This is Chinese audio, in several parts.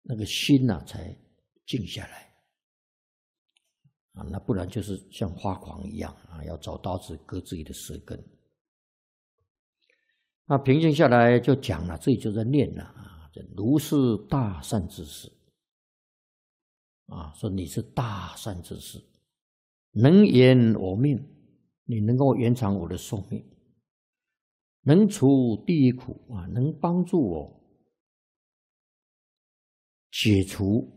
那个心呐才静下来啊，那不然就是像发狂一样啊，要找刀子割自己的舌根。那平静下来就讲了，自己就在念了啊，如是大善之事啊，说你是大善之事，能延我命，你能够延长我的寿命，能除地狱苦啊，能帮助我解除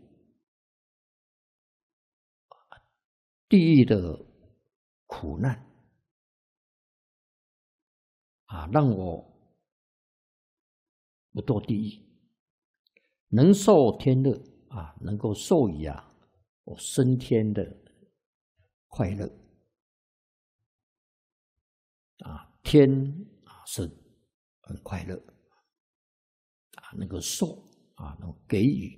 地狱的苦难啊，让我不堕地狱，能受天乐啊，能够受以我升天的快乐啊，天啊是很快乐啊，能够受啊，能够给予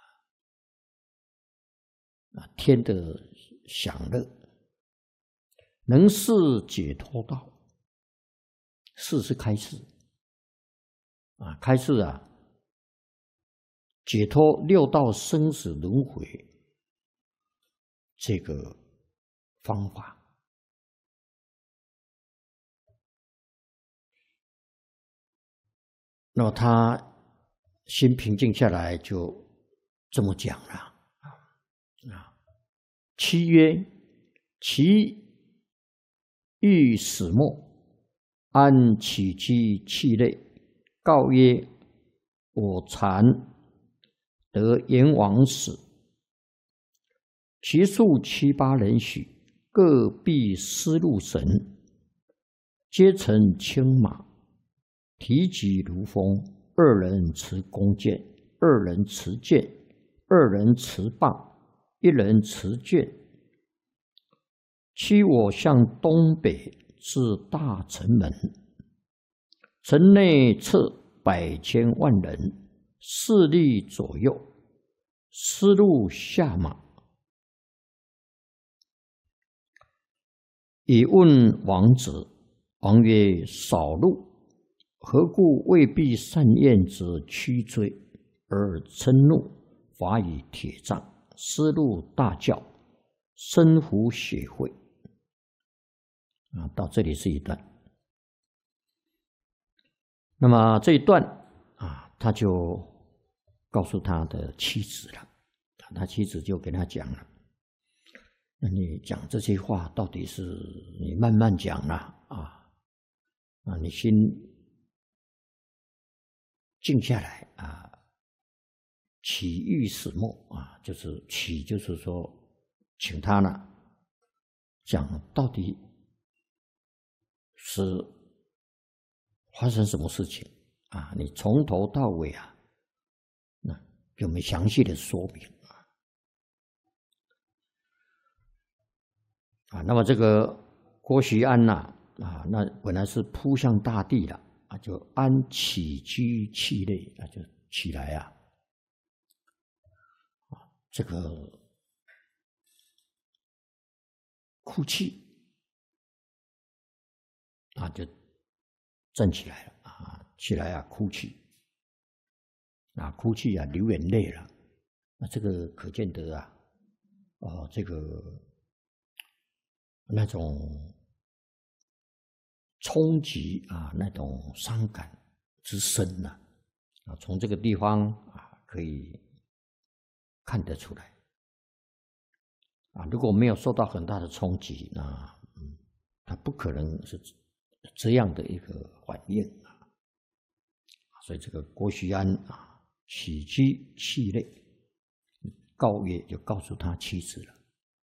啊，天的享乐，能示解脱道，示是开示啊，开示啊，解脱六道生死轮回这个方法。那么他心平静下来，就这么讲了啊。其曰：其欲始末，安起居气内，告曰：我禅得阎王使，其数七八人许，各臂丝路绳，皆乘青马，提举如风，二人持弓箭，二人持剑，二人持棒，一人持卷。驱我向东北至大城门，城内侧百千万人，势力左右，丝路下马。以问王子，王曰：少路，何故未必善宴之驱追，而嗔怒，罚以铁杖，丝路大叫，身服血秽。到这里是一段。那么这一段啊，他就告诉他的妻子了，他妻子就跟他讲了，那你讲这些话到底是你慢慢讲啦你心静下来啊，起欲始末啊，就是起就是说请他呢讲到底是发生什么事情啊？你从头到尾那给我们详细的说明那么这个郭徐安那本来是扑向大地了就安起居气内就起来这个哭泣就站起来了起来哭泣哭泣流眼泪了。那这个可见得这个那种冲击那种伤感之深从这个地方可以看得出来如果没有受到很大的冲击，那他不可能是这样的一个反应所以这个郭徐安起居气内，告曰就告诉他妻子了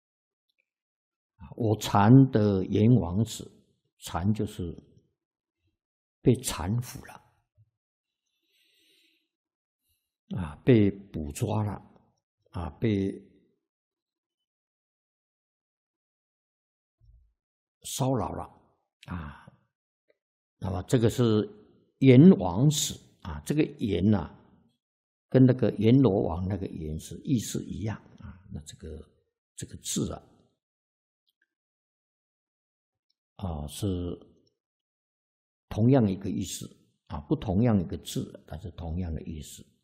我禅得阎王使，禅就是被缠缚了被捕抓了被骚扰了那么这个是阎王使这个阎跟那个阎罗王那个阎是意思一样那这个字是同样一个意思不同样一个字，但是同样的意思